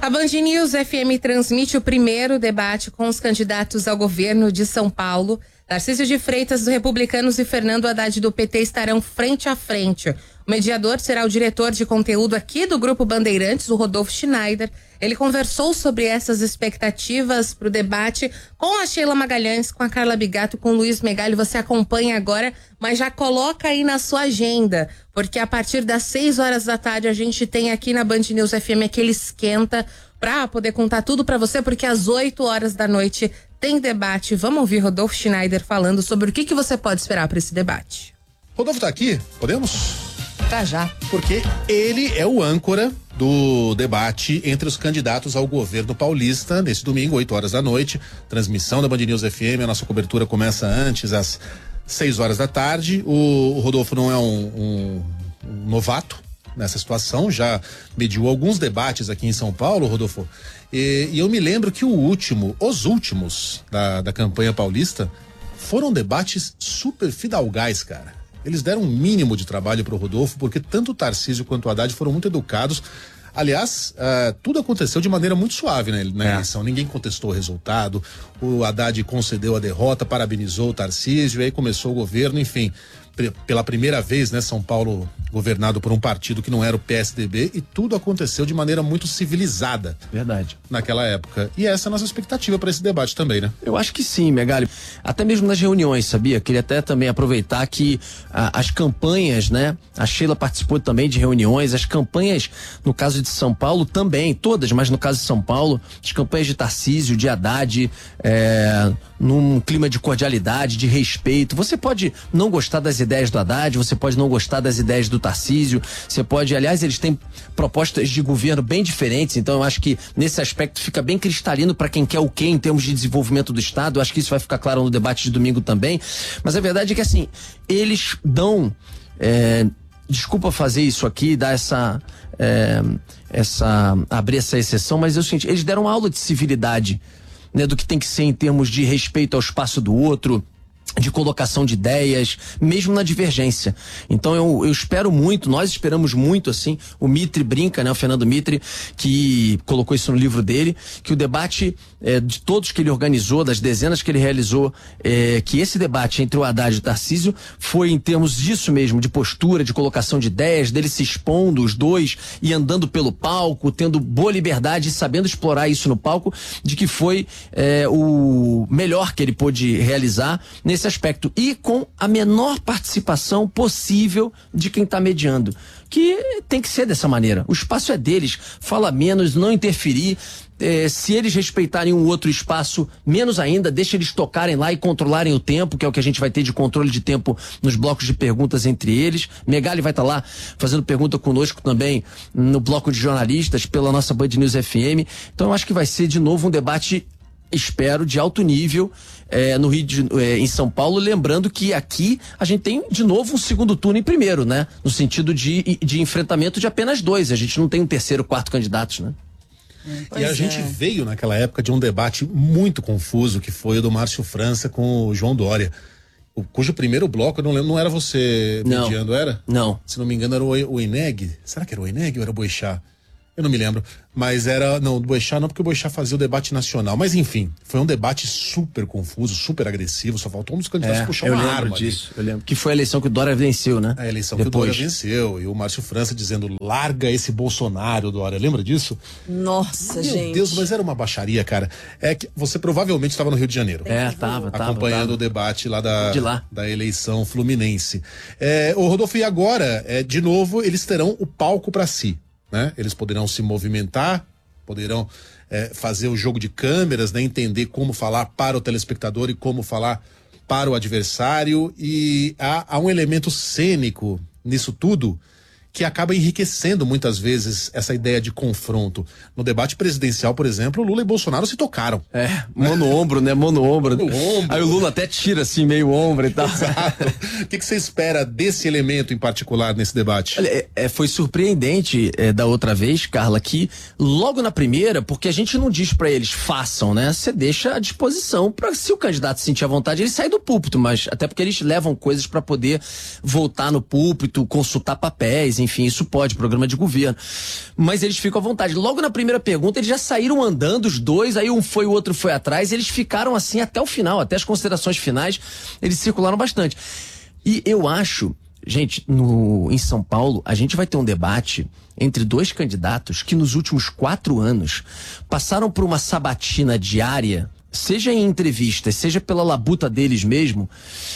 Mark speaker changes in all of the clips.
Speaker 1: A Band News FM transmite o primeiro debate com os candidatos ao governo de São Paulo. Tarcísio de Freitas, do Republicanos, e Fernando Haddad, do PT, estarão frente a frente. O mediador será o diretor de conteúdo aqui do Grupo Bandeirantes, o Rodolfo Schneider. Ele conversou sobre essas expectativas para o debate com a Sheila Magalhães, com a Carla Bigato, com o Luiz Megali. Você acompanha agora, mas já coloca aí na sua agenda, porque a partir das 6 horas da tarde a gente tem aqui na Band News FM aquele esquenta para poder contar tudo para você, porque às 8 horas da noite tem debate. Vamos ouvir Rodolfo Schneider falando sobre o que você pode esperar para esse debate.
Speaker 2: Rodolfo tá aqui? Podemos?
Speaker 1: Tá já.
Speaker 2: Porque ele é o âncora do debate entre os candidatos ao governo paulista nesse domingo, 8 horas da noite. Transmissão da Band News FM, a nossa cobertura começa antes, às 6 horas da tarde. O Rodolfo não é um novato nessa situação, já mediu alguns debates aqui em São Paulo, Rodolfo. E eu me lembro que os últimos da campanha paulista foram debates super fidalgais, cara. Eles deram um mínimo de trabalho pro Rodolfo, porque tanto o Tarcísio quanto o Haddad foram muito educados. Aliás, tudo aconteceu de maneira muito suave na eleição. Ninguém contestou o resultado. O Haddad concedeu a derrota, parabenizou o Tarcísio, aí começou o governo, enfim. Pela primeira vez, né, São Paulo governado por um partido que não era o PSDB, e tudo aconteceu de maneira muito civilizada.
Speaker 3: Verdade.
Speaker 2: Naquela época. E essa é a nossa expectativa para esse debate também, né?
Speaker 3: Eu acho que sim, Megali. Até mesmo nas reuniões, sabia? Queria até também aproveitar que as campanhas, né? A Sheila participou também de reuniões, as campanhas, no caso de São Paulo também, todas, mas no caso de São Paulo, as campanhas de Tarcísio, de Haddad, num clima de cordialidade, de respeito. Você pode não gostar das ideias do Haddad, você pode não gostar das ideias do Tarcísio, você pode, aliás, eles têm propostas de governo bem diferentes, então eu acho que nesse aspecto fica bem cristalino para quem quer o quê em termos de desenvolvimento do Estado. Eu acho que isso vai ficar claro no debate de domingo também, mas a verdade é que assim, eles dão, desculpa fazer isso aqui, dar abrir essa exceção, mas é o seguinte, eles deram aula de civilidade, né, do que tem que ser em termos de respeito ao espaço do outro, de colocação de ideias, mesmo na divergência. Então eu espero muito, nós esperamos muito, assim, o Mitre brinca, né, o Fernando Mitre, que colocou isso no livro dele, que o debate de todos que ele organizou, das dezenas que ele realizou, que esse debate entre o Haddad e o Tarcísio foi em termos disso mesmo, de postura, de colocação de ideias, dele se expondo, os dois, e andando pelo palco, tendo boa liberdade e sabendo explorar isso no palco, de que foi o melhor que ele pôde realizar nesse aspecto, e com a menor participação possível de quem está mediando, que tem que ser dessa maneira. O espaço é deles, fala menos, não interferir. Se eles respeitarem um outro espaço, menos ainda, deixa eles tocarem lá e controlarem o tempo, que é o que a gente vai ter de controle de tempo nos blocos de perguntas entre eles. Megali vai estar lá fazendo pergunta conosco também no bloco de jornalistas pela nossa Band News FM. Então eu acho que vai ser de novo um debate, espero, de alto nível no em São Paulo, lembrando que aqui a gente tem de novo um segundo turno em primeiro, né? No sentido de enfrentamento de apenas 2, a gente não tem um terceiro, quarto candidatos, né?
Speaker 2: E a gente veio naquela época de um debate muito confuso, que foi o do Márcio França com o João Dória, cujo primeiro bloco, eu não lembro, não era você mediando, era?
Speaker 3: Não.
Speaker 2: Se não me engano era o Eneg, será que era o Eneg ou era o Boixá? Eu não me lembro, mas era, não, do Boixá não, porque o Boixá fazia o debate nacional, mas enfim, foi um debate super confuso, super agressivo, só faltou um dos candidatos puxar uma arma.
Speaker 3: Eu lembro, que foi a eleição que o Dória venceu, né?
Speaker 2: A eleição que o Dória venceu, e o Márcio França dizendo, larga esse Bolsonaro, Dória, lembra disso?
Speaker 1: Nossa, gente.
Speaker 2: Meu Deus, mas era uma baixaria, cara. É que você provavelmente estava no Rio de Janeiro.
Speaker 3: Tava.
Speaker 2: Acompanhando o debate lá da eleição fluminense. O Rodolfo, e agora, de novo, eles terão o palco para si. Né? Eles poderão se movimentar, poderão fazer o jogo de câmeras, né? Entender como falar para o telespectador e como falar para o adversário, e há um elemento cênico nisso tudo que acaba enriquecendo muitas vezes essa ideia de confronto. No debate presidencial, por exemplo, Lula e Bolsonaro se tocaram.
Speaker 3: Mano ombro, né? Mano ombro. Aí o Lula até tira assim, meio ombro e tal.
Speaker 2: Exato. O que você espera desse elemento em particular nesse debate?
Speaker 3: Olha, foi surpreendente da outra vez, Carla, que logo na primeira, porque a gente não diz pra eles façam, né? Você deixa à disposição pra, se o candidato sentir à vontade, ele sai do púlpito, mas até porque eles levam coisas pra poder voltar no púlpito, consultar papéis, deles, enfim, isso pode, programa de governo. Mas eles ficam à vontade. Logo na primeira pergunta, eles já saíram andando, os dois, aí um foi, o outro foi atrás, eles ficaram assim até o final, até as considerações finais, eles circularam bastante. E eu acho, gente, em São Paulo, a gente vai ter um debate entre dois candidatos que nos últimos 4 anos passaram por uma sabatina diária, seja em entrevistas, seja pela labuta deles mesmo,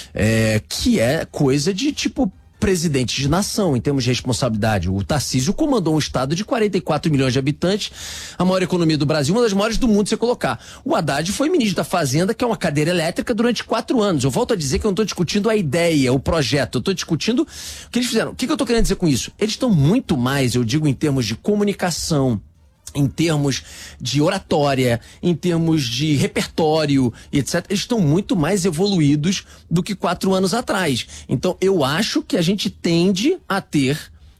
Speaker 3: que é coisa de tipo presidente de nação, em termos de responsabilidade. O Tarcísio comandou um estado de 44 milhões de habitantes, a maior economia do Brasil, uma das maiores do mundo, se colocar. O Haddad foi ministro da Fazenda, que é uma cadeira elétrica, durante 4 anos. Eu volto a dizer que eu não estou discutindo a ideia, o projeto, eu estou discutindo o que eles fizeram. O que eu estou querendo dizer com isso? Eles estão muito mais, eu digo, em termos de comunicação, em termos de oratória, em termos de repertório, etc., eles estão muito mais evoluídos do que 4 anos atrás. Então, eu acho que a gente tende a ter,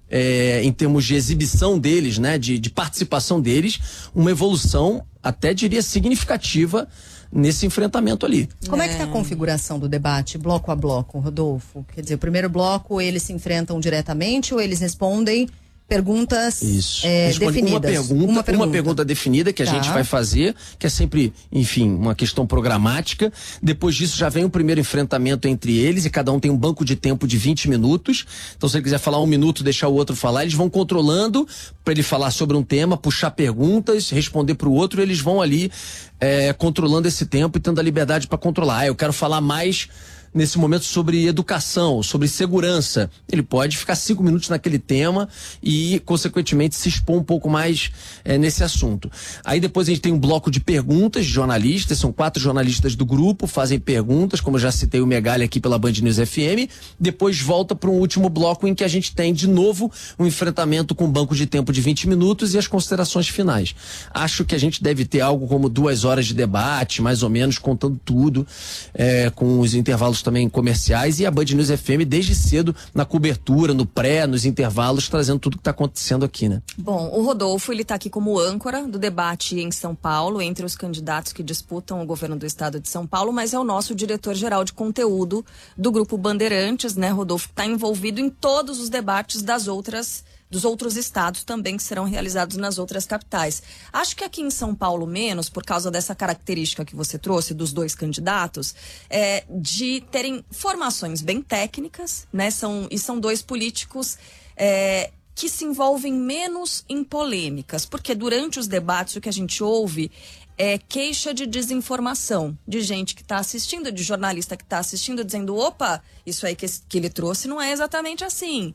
Speaker 3: em termos de exibição deles, né, de participação deles, uma evolução, até diria, significativa nesse enfrentamento ali.
Speaker 4: Como é que está a configuração do debate, bloco a bloco, Rodolfo? Quer dizer, o primeiro bloco, eles se enfrentam diretamente ou eles respondem perguntas definidas?
Speaker 3: Uma pergunta definida que a gente vai fazer, que é sempre, enfim, uma questão programática. Depois disso já vem o primeiro enfrentamento entre eles e cada um tem um banco de tempo de 20 minutos. Então se ele quiser falar 1 minuto, deixar o outro falar, eles vão controlando para ele falar sobre um tema, puxar perguntas, responder para o outro, eles vão ali controlando esse tempo e tendo a liberdade para controlar. Eu quero falar mais nesse momento sobre educação, sobre segurança. Ele pode ficar 5 minutos naquele tema e, consequentemente, se expor um pouco mais nesse assunto. Aí depois a gente tem um bloco de perguntas de jornalistas, são 4 jornalistas do grupo, fazem perguntas, como eu já citei o Megali aqui pela Band News FM. Depois volta para um último bloco em que a gente tem, de novo, um enfrentamento com um banco de tempo de 20 minutos e as considerações finais. Acho que a gente deve ter algo como 2 horas de debate, mais ou menos, contando tudo, com os intervalos também comerciais, e a Band News FM desde cedo na cobertura, no pré, nos intervalos, trazendo tudo que está acontecendo aqui, né?
Speaker 5: Bom, o Rodolfo, ele está aqui como âncora do debate em São Paulo, entre os candidatos que disputam o governo do estado de São Paulo, mas é o nosso diretor-geral de conteúdo do Grupo Bandeirantes, né, Rodolfo, que está envolvido em todos os debates dos outros estados também que serão realizados nas outras capitais. Acho que aqui em São Paulo menos, por causa dessa característica que você trouxe dos 2 candidatos, de terem formações bem técnicas, né? São 2 políticos que se envolvem menos em polêmicas, porque durante os debates o que a gente ouve é queixa de desinformação, de gente que está assistindo, de jornalista que está assistindo, dizendo, opa, isso aí que ele trouxe não é exatamente assim.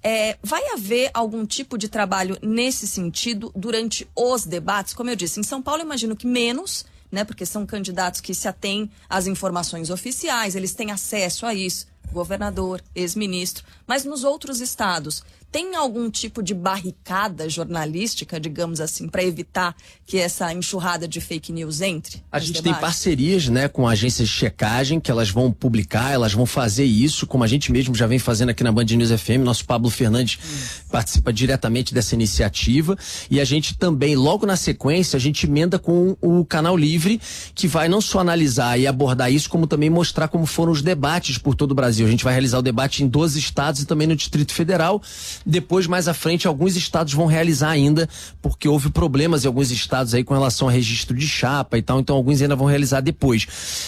Speaker 5: Vai haver algum tipo de trabalho nesse sentido durante os debates? Como eu disse, em São Paulo imagino que menos, né? Porque são candidatos que se atêm às informações oficiais, eles têm acesso a isso, governador, ex-ministro, mas nos outros estados tem algum tipo de barricada jornalística, digamos assim, para evitar que essa enxurrada de fake news entre?
Speaker 3: A gente tem parcerias, né, com agências de checagem, que elas vão publicar, elas vão fazer isso, como a gente mesmo já vem fazendo aqui na Band News FM. Nosso Pablo Fernandes participa diretamente dessa iniciativa, e a gente também, logo na sequência, a gente emenda com o Canal Livre, que vai não só analisar e abordar isso, como também mostrar como foram os debates por todo o Brasil. A gente vai realizar o debate em 12 estados e também no Distrito Federal. Depois, mais à frente, alguns estados vão realizar ainda, porque houve problemas em alguns estados aí com relação a registro de chapa e tal, então alguns ainda vão realizar depois.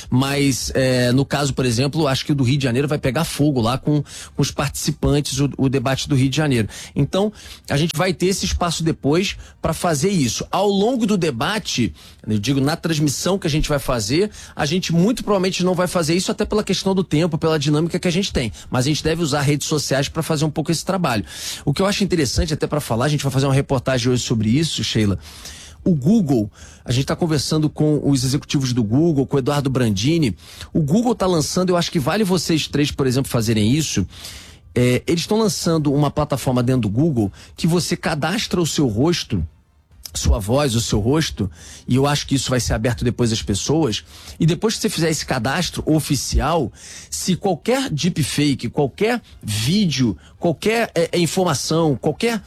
Speaker 3: Mas, no caso, por exemplo, acho que o do Rio de Janeiro vai pegar fogo lá com os participantes, o debate do Rio de Janeiro. Então, a gente vai ter esse espaço depois para fazer isso. Ao longo do debate, eu digo, na transmissão que a gente vai fazer, a gente muito provavelmente não vai fazer isso, até pela questão do tempo, pela dinâmica que a gente tem. Mas a gente deve usar redes sociais para fazer um pouco esse trabalho. O que eu acho interessante até para falar, a gente vai fazer uma reportagem hoje sobre isso, Sheila. O Google, a gente está conversando com os executivos do Google, com o Eduardo Brandini. O Google está lançando, eu acho que vale vocês 3, por exemplo, fazerem isso. Eles estão lançando uma plataforma dentro do Google que você cadastra o seu rosto, sua voz, o seu rosto, e eu acho que isso vai ser aberto depois às pessoas, e depois que você fizer esse cadastro oficial, se qualquer deepfake, qualquer vídeo, qualquer informação, qualquer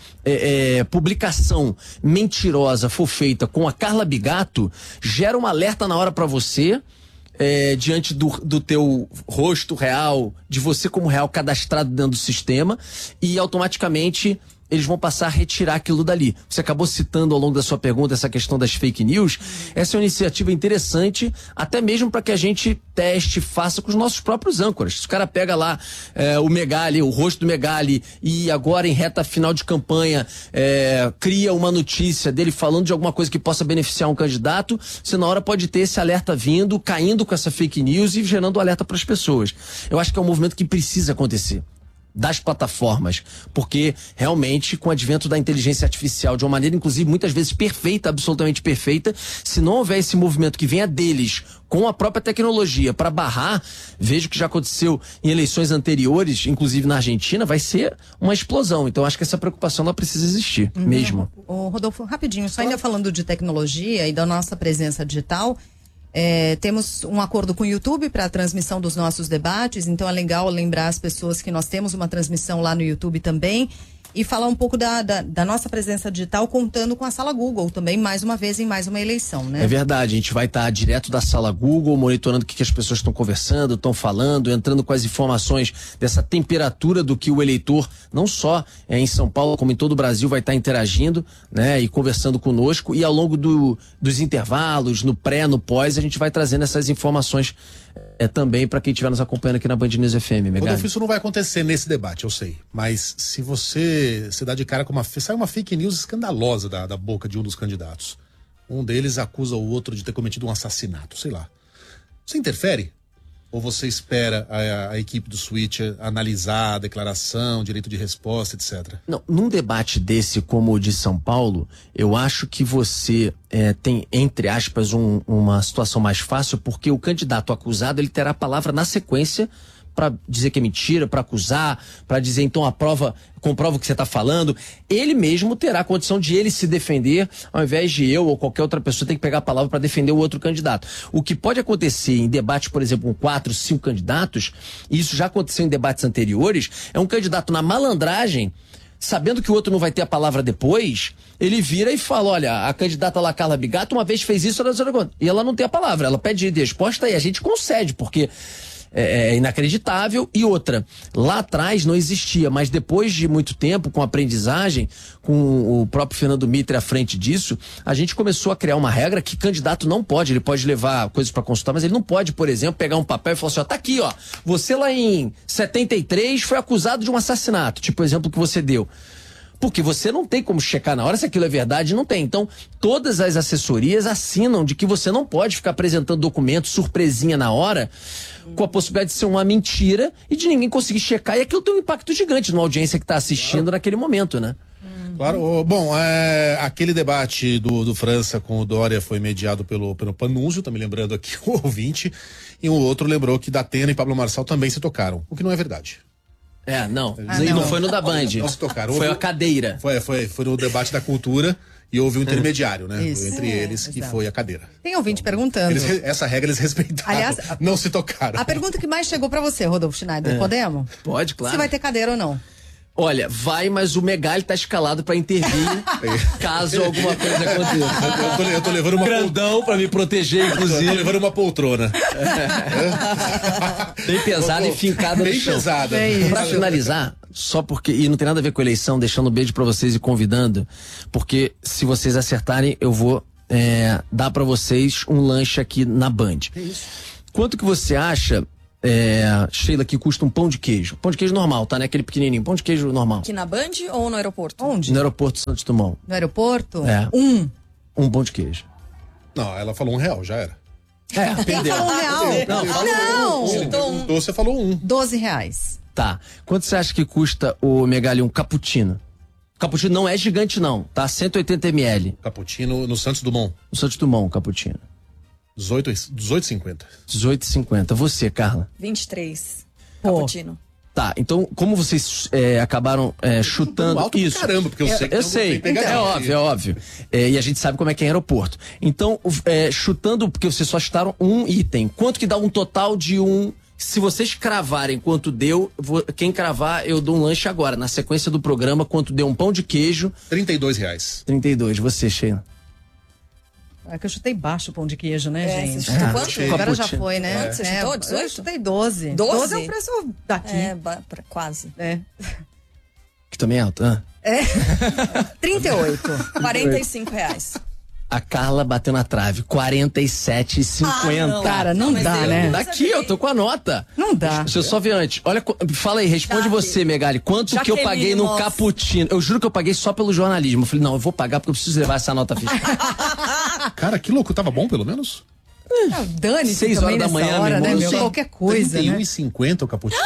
Speaker 3: publicação mentirosa for feita com a Carla Bigato, gera um alerta na hora para você, diante do teu rosto real, de você como real cadastrado dentro do sistema, e automaticamente eles vão passar a retirar aquilo dali. Você acabou citando ao longo da sua pergunta essa questão das fake news. Essa é uma iniciativa interessante, até mesmo para que a gente teste, faça com os nossos próprios âncoras. Se o cara pega lá o Megali, o rosto do Megali, e agora em reta final de campanha cria uma notícia dele falando de alguma coisa que possa beneficiar um candidato, você na hora pode ter esse alerta vindo, caindo com essa fake news e gerando alerta para as pessoas. Eu acho que é um movimento que precisa acontecer das plataformas, porque realmente com o advento da inteligência artificial de uma maneira inclusive muitas vezes perfeita, absolutamente perfeita, se não houver esse movimento que venha deles com a própria tecnologia para barrar, vejo que já aconteceu em eleições anteriores, inclusive na Argentina, vai ser uma explosão. Então acho que essa preocupação ela precisa existir mesmo.
Speaker 4: Rodolfo, rapidinho, só ainda falando de tecnologia e da nossa presença digital, temos um acordo com o YouTube para a transmissão dos nossos debates, então é legal lembrar as pessoas que nós temos uma transmissão lá no YouTube também e falar um pouco da nossa presença digital contando com a Sala Google também, mais uma vez em mais uma eleição, né?
Speaker 3: É verdade, a gente vai estar direto da Sala Google, monitorando o que as pessoas estão conversando, estão falando, entrando com as informações dessa temperatura do que o eleitor, não só em São Paulo, como em todo o Brasil, vai estar interagindo, né, e conversando conosco, e ao longo dos intervalos, no pré, no pós, a gente vai trazendo essas informações também para quem estiver nos acompanhando aqui na Band News FM.
Speaker 2: Rodolfo, isso não vai acontecer nesse debate, eu sei. Mas se você se dá de cara com sai uma fake news escandalosa da boca de um dos candidatos. Um deles acusa o outro de ter cometido um assassinato, sei lá. Você interfere? Ou você espera a equipe do Switcher analisar a declaração, direito de resposta, etc?
Speaker 3: Não, num debate desse como o de São Paulo, eu acho que você tem, entre aspas, uma situação mais fácil, porque o candidato acusado ele terá a palavra na sequência para dizer que é mentira, para acusar, para dizer então comprova o que você está falando. Ele mesmo terá a condição de ele se defender, ao invés de eu ou qualquer outra pessoa ter que pegar a palavra para defender o outro candidato. O que pode acontecer em debate, por exemplo, com 4, 5 candidatos, e isso já aconteceu em debates anteriores, é um candidato na malandragem, sabendo que o outro não vai ter a palavra depois, ele vira e fala, olha, a candidata lá, Carla Bigato, uma vez fez isso, e ela não tem a palavra, ela pede resposta e a gente concede, porque é inacreditável. E outra, lá atrás não existia, mas depois de muito tempo, com aprendizagem, com o próprio Fernando Mitre à frente disso, a gente começou a criar uma regra que candidato não pode, ele pode levar coisas para consultar, mas ele não pode, por exemplo, pegar um papel e falar assim, ó, tá aqui, ó, você lá em 73 foi acusado de um assassinato, tipo o exemplo que você deu. Porque você não tem como checar na hora se aquilo é verdade, não tem. Então, todas as assessorias assinam de que você não pode ficar apresentando documentos surpresinha na hora, com a possibilidade de ser uma mentira e de ninguém conseguir checar. E aquilo tem um impacto gigante numa audiência que está assistindo naquele momento, né?
Speaker 2: Claro. Bom, aquele debate do França com o Dória foi mediado pelo Panunzio, tá me lembrando aqui o ouvinte, e o outro lembrou que Datena e Pablo Marçal também se tocaram, o que não é verdade.
Speaker 3: Não. Não foi no da Band.
Speaker 2: Não se tocaram.
Speaker 3: Foi a cadeira.
Speaker 2: Foi no debate da cultura e houve um intermediário, né?
Speaker 4: Isso.
Speaker 2: Entre eles, que foi a cadeira.
Speaker 4: Tem ouvinte perguntando.
Speaker 2: Essa regra eles respeitaram. Aliás, não se tocaram.
Speaker 4: A pergunta que mais chegou pra você, Rodolfo Schneider, podemos?
Speaker 3: Pode, claro.
Speaker 4: Se vai ter cadeira ou não?
Speaker 3: Olha, vai, mas o Megali tá escalado pra intervir caso alguma coisa aconteça.
Speaker 2: Eu tô levando uma
Speaker 3: grandão pra me proteger, inclusive.
Speaker 2: Eu tô levando uma poltrona.
Speaker 3: Bem pesada e fincada no chão.
Speaker 2: Bem pesada.
Speaker 3: Pra finalizar, só porque, e não tem nada a ver com eleição, deixando um beijo pra vocês e convidando, porque se vocês acertarem, eu vou dar pra vocês um lanche aqui na Band.
Speaker 2: Que isso?
Speaker 3: Quanto que você acha, Sheila, que custa um pão de queijo? Pão de queijo normal, tá, né? Aquele pequenininho, pão de queijo normal.
Speaker 5: Aqui na Band ou no aeroporto?
Speaker 4: Onde?
Speaker 3: No aeroporto Santos Dumont.
Speaker 4: No aeroporto?
Speaker 3: Um pão de queijo.
Speaker 2: Não, ela falou R$1, já era.
Speaker 3: Perdeu.
Speaker 4: R$1. Não.
Speaker 2: Ele perguntou, você falou
Speaker 4: R$12.
Speaker 3: Tá. Quanto você acha que custa o Megali um cappuccino? O cappuccino não é gigante não, tá? 180 ml.
Speaker 2: Cappuccino no Santos Dumont.
Speaker 3: No Santos Dumont, cappuccino.
Speaker 2: 18,50.
Speaker 3: 18,50. Você, Carla?
Speaker 5: 23. Cappuccino.
Speaker 3: Tá, então, como vocês acabaram chutando
Speaker 2: alto
Speaker 3: isso.
Speaker 2: Caramba, porque eu sei que
Speaker 3: eu sei. É óbvio. E a gente sabe como é que é aeroporto. Então, chutando, porque vocês só chutaram um item. Quanto que dá um total de um? Se vocês cravarem quanto deu, quem cravar, eu dou um lanche agora. Na sequência do programa, quanto deu um pão de queijo?
Speaker 2: R$32.
Speaker 3: 32. Você, Sheila?
Speaker 4: É que eu chutei baixo o pão de queijo, né, gente?
Speaker 5: Você chutou quanto?
Speaker 4: Agora já foi, né?
Speaker 5: Quanto você chutou? 18?
Speaker 4: Eu chutei 12.
Speaker 5: 12?
Speaker 4: 12 é o preço daqui.
Speaker 5: Quase.
Speaker 3: Que também é alto, né?
Speaker 4: 38.
Speaker 5: R$45.
Speaker 3: A Carla bateu na trave, 47,50.
Speaker 4: Cara, não dá, né?
Speaker 3: Daqui, eu tô com a nota.
Speaker 4: Não dá.
Speaker 3: Deixa eu só ver antes. Olha, fala aí, responde você, Megali. Quanto que eu paguei no cappuccino? Eu juro que eu paguei só pelo jornalismo. Eu falei, não, eu vou pagar porque eu preciso levar essa nota fiscal.
Speaker 2: Cara, que louco. Tava bom, pelo menos?
Speaker 4: Dane-se
Speaker 3: 6 horas da manhã,
Speaker 4: hora,
Speaker 3: meu
Speaker 4: né,
Speaker 3: irmão?
Speaker 4: meu? Qualquer coisa, né?
Speaker 2: R$31,50 o cappuccino.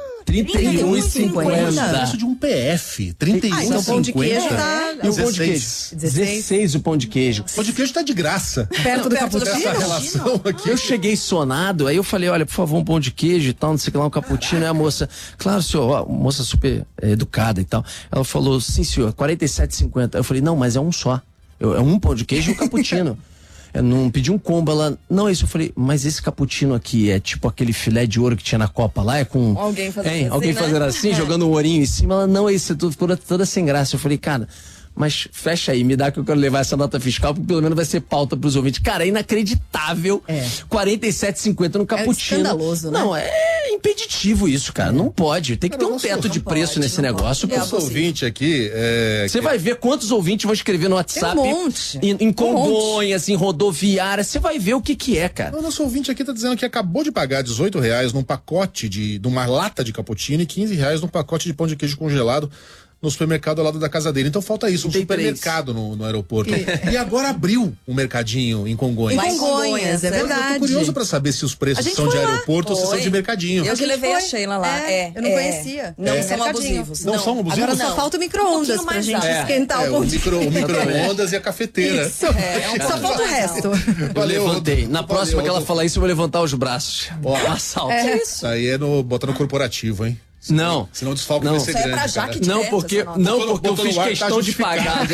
Speaker 3: 31,50.
Speaker 2: Preço de um PF. 31,50.
Speaker 4: Então o pão de queijo tá...
Speaker 3: E o pão de queijo? 16 o pão de queijo.
Speaker 2: O pão de queijo tá de graça.
Speaker 4: Perto do cappuccino?
Speaker 2: Essa relação aqui.
Speaker 3: Eu cheguei sonado, aí eu falei, olha, por favor, um pão de queijo e tal, não sei o que lá, um cappuccino. Aí a moça, claro, senhor, ó, moça super educada e tal. Ela falou, sim, senhor, 47,50. Eu falei, não, mas é um só. É um pão de queijo e um cappuccino. Eu não pedi um combo, ela... Não, é isso. Eu falei, mas esse cappuccino aqui é tipo aquele filé de ouro que tinha na Copa lá? É com...
Speaker 5: Alguém fazendo assim,
Speaker 3: alguém fazendo assim, jogando um ourinho em cima. Ela, não, é isso. Ficou toda sem graça. Eu falei, cara... Mas fecha aí, me dá que eu quero levar essa nota fiscal, porque pelo menos vai ser pauta pros ouvintes. Cara, é inacreditável. 47,50 no cappuccino.
Speaker 4: É escandaloso, né?
Speaker 3: Não, é impeditivo isso, cara. Não pode. Tem que ter um teto de preço nesse negócio.
Speaker 2: O nosso ouvinte aqui...
Speaker 3: Você vai ver quantos ouvintes vão escrever no WhatsApp.
Speaker 4: Tem um monte.
Speaker 3: Em Congonhas, em rodoviária. Você vai ver o que é, cara.
Speaker 2: O nosso ouvinte aqui tá dizendo que acabou de pagar R$18 num pacote de uma lata de cappuccino e R$15 num pacote de pão de queijo congelado no supermercado ao lado da casa dele. Então falta isso, um supermercado no aeroporto. E agora abriu um mercadinho em Congonhas.
Speaker 4: Em Congonhas, é verdade.
Speaker 2: Eu tô curioso pra saber se os preços são de aeroporto ou se são de mercadinho.
Speaker 5: Eu que levei a Sheila lá.
Speaker 4: Eu não conhecia.
Speaker 5: Não são abusivos.
Speaker 2: Não são abusivos?
Speaker 4: Agora só falta o micro-ondas pra gente esquentar o pão de queijo.
Speaker 2: O micro-ondas e a cafeteira.
Speaker 4: Isso. Só falta o resto.
Speaker 3: Valeu, levantei. Na próxima que ela falar isso, eu vou levantar os braços.
Speaker 2: Ó,
Speaker 3: assalto.
Speaker 2: Isso aí é bota no corporativo, hein?
Speaker 3: Não.
Speaker 2: Senão o desfalque vai ser grande,
Speaker 5: pra Jaque direto,
Speaker 3: Não, porque eu fiz questão de pagar.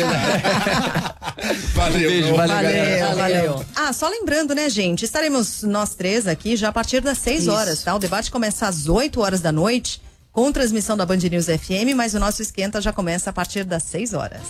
Speaker 2: Valeu,
Speaker 4: Valeu. Só lembrando, né, gente? Estaremos nós três aqui já a partir das 6 horas, tá? O debate começa às 8 horas da noite, com transmissão da Band News FM, mas o nosso esquenta já começa a partir das 6 horas.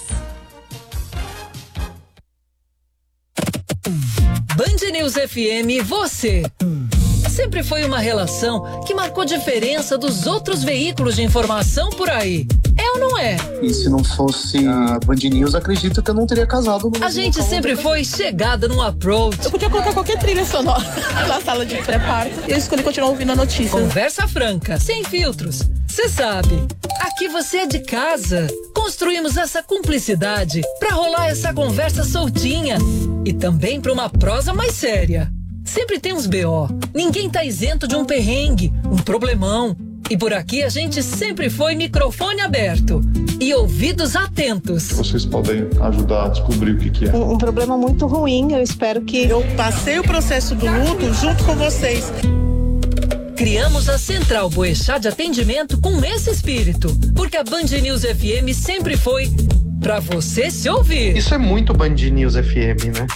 Speaker 6: Band News FM, você. Sempre foi uma relação que marcou diferença dos outros veículos de informação por aí. É ou não é?
Speaker 7: E se não fosse a Band News, acredito que eu não teria casado.
Speaker 6: A gente sempre foi chegada no approach.
Speaker 8: Eu podia colocar qualquer trilha sonora na sala de pré-parto e eu escolhi continuar ouvindo a notícia.
Speaker 6: Conversa franca, sem filtros. Você sabe, aqui você é de casa. Construímos essa cumplicidade pra rolar essa conversa soltinha e também pra uma prosa mais séria. Sempre tem uns BO. Ninguém tá isento de um perrengue, um problemão. E por aqui a gente sempre foi microfone aberto e ouvidos atentos.
Speaker 9: Vocês podem ajudar a descobrir o que é.
Speaker 8: Um problema muito ruim, eu espero que... Eu passei o processo do luto junto com vocês.
Speaker 6: Criamos a Central Boechat de atendimento com esse espírito, porque a Band News FM sempre foi pra você se ouvir.
Speaker 7: Isso é muito Band News FM, né?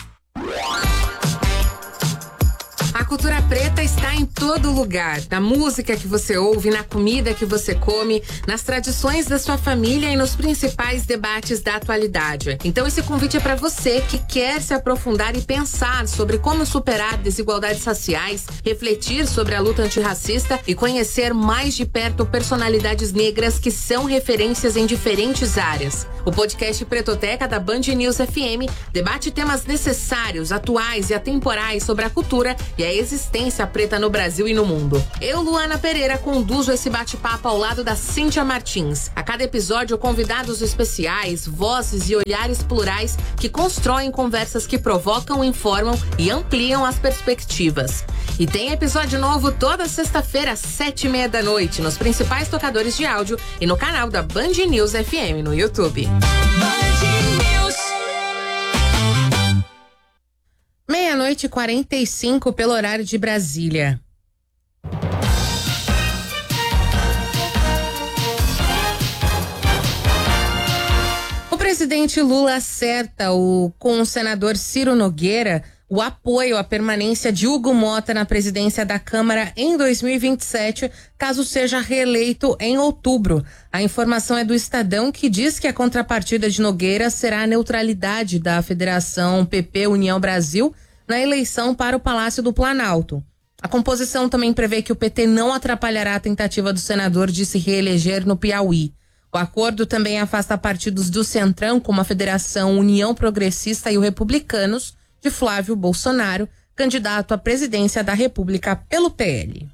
Speaker 1: A cultura preta está em todo lugar, na música que você ouve, na comida que você come, nas tradições da sua família e nos principais debates da atualidade. Então esse convite é para você que quer se aprofundar e pensar sobre como superar desigualdades raciais, refletir sobre a luta antirracista e conhecer mais de perto personalidades negras que são referências em diferentes áreas. O podcast Pretoteca da Band News FM debate temas necessários, atuais e atemporais sobre a cultura e a existência preta no Brasil e no mundo. Eu, Luana Pereira, conduzo esse bate-papo ao lado da Cíntia Martins. A cada episódio, convidados especiais, vozes e olhares plurais que constroem conversas que provocam, informam e ampliam as perspectivas. E tem episódio novo toda sexta-feira às 7:30 da noite nos principais tocadores de áudio e no canal da Band News FM no YouTube. Meia-noite e 45 pelo horário de Brasília. O presidente Lula acerta com o senador Ciro Nogueira o apoio à permanência de Hugo Mota na presidência da Câmara em 2027, caso seja reeleito em outubro. A informação é do Estadão, que diz que a contrapartida de Nogueira será a neutralidade da Federação PP União Brasil na eleição para o Palácio do Planalto. A composição também prevê que o PT não atrapalhará a tentativa do senador de se reeleger no Piauí. O acordo também afasta partidos do Centrão, como a Federação União Progressista e o Republicanos, de Flávio Bolsonaro, candidato à presidência da República pelo PL.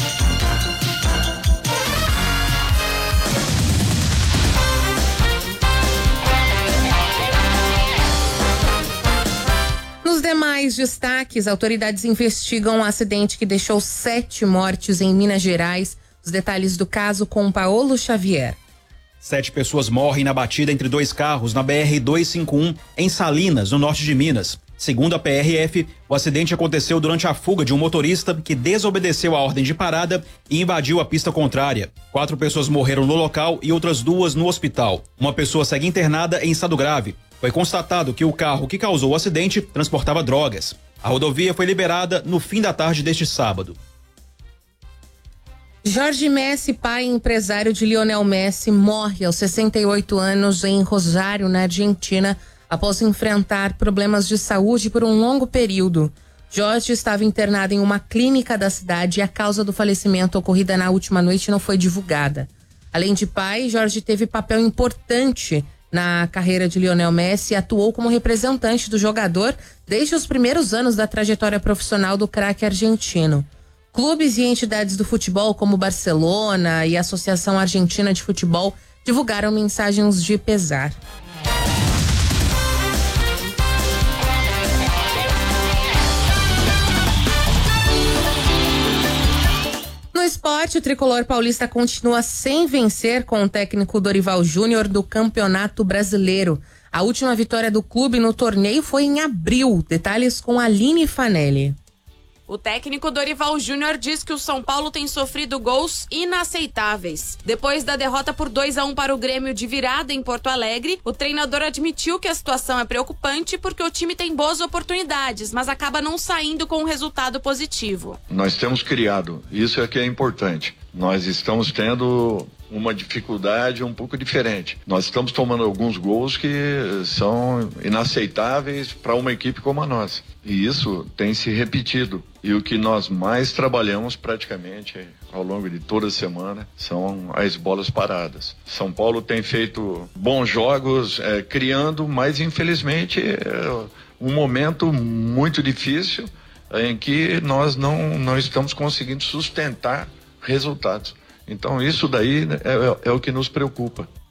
Speaker 1: Nos demais destaques, autoridades investigam um acidente que deixou 7 mortes em Minas Gerais. Os detalhes do caso com Paulo Xavier.
Speaker 10: 7 pessoas morrem na batida entre 2 carros na BR-251, em Salinas, no norte de Minas. Segundo a PRF, o acidente aconteceu durante a fuga de um motorista que desobedeceu a ordem de parada e invadiu a pista contrária. 4 pessoas morreram no local e outras 2 no hospital. Uma pessoa segue internada em estado grave. Foi constatado que o carro que causou o acidente transportava drogas. A rodovia foi liberada no fim da tarde deste sábado.
Speaker 1: Jorge Messi, pai e empresário de Lionel Messi, morre aos 68 anos em Rosário, na Argentina, após enfrentar problemas de saúde por um longo período. Jorge estava internado em uma clínica da cidade e a causa do falecimento ocorrida na última noite não foi divulgada. Além de pai, Jorge teve papel importante na carreira de Lionel Messi e atuou como representante do jogador desde os primeiros anos da trajetória profissional do craque argentino. Clubes e entidades do futebol, como Barcelona e a Associação Argentina de Futebol, divulgaram mensagens de pesar. No esporte, o tricolor paulista continua sem vencer com o técnico Dorival Júnior do Campeonato Brasileiro. A última vitória do clube no torneio foi em abril. Detalhes com Aline Fanelli.
Speaker 11: O técnico Dorival Júnior diz que o São Paulo tem sofrido gols inaceitáveis. Depois da derrota por 2-1 para o Grêmio de virada em Porto Alegre, o treinador admitiu que a situação é preocupante porque o time tem boas oportunidades, mas acaba não saindo com um resultado positivo.
Speaker 9: Nós temos criado, isso é que é importante. Nós estamos tendo uma dificuldade um pouco diferente. Nós estamos tomando alguns gols que são inaceitáveis para uma equipe como a nossa. E isso tem se repetido. E o que nós mais trabalhamos praticamente ao longo de toda a semana são as bolas paradas. São Paulo tem feito bons jogos, criando, mas infelizmente um momento muito difícil em que nós não estamos conseguindo sustentar resultados. Então isso daí é o que nos preocupa.